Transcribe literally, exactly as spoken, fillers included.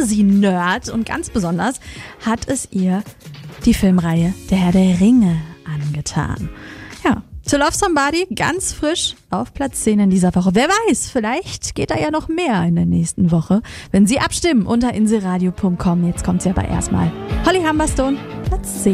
Fantasy-Nerd und ganz besonders hat es ihr die Filmreihe Der Herr der Ringe angetan. Ja, To Love Somebody ganz frisch auf Platz zehn in dieser Woche. Wer weiß, vielleicht geht da ja noch mehr in der nächsten Woche, wenn Sie abstimmen unter inselradio punkt com. Jetzt kommt's ja aber erstmal Holly Humberstone, Platz zehn.